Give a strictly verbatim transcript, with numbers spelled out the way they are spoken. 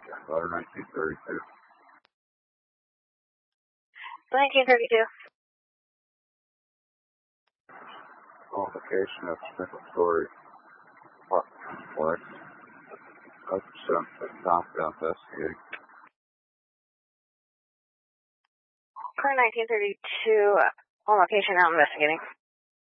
Letter nineteen thirty-two. nineteen thirty-two. Qualification of single story apartment complex. Ocean southbound investigating. Per nineteen thirty-two, on location now investigating.